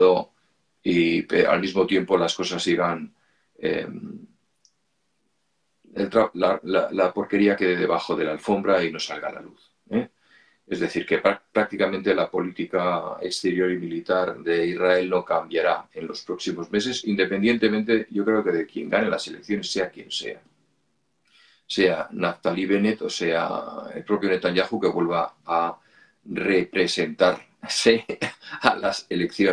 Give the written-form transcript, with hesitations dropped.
y al mismo tiempo las cosas sigan, la porquería quede debajo de la alfombra y no salga a la luz. Es decir, que prácticamente la política exterior y militar de Israel no cambiará en los próximos meses, independientemente, yo creo que de quien gane las elecciones, sea quien sea Naftali Bennett o sea el propio Netanyahu, que vuelva a representarse a las elecciones.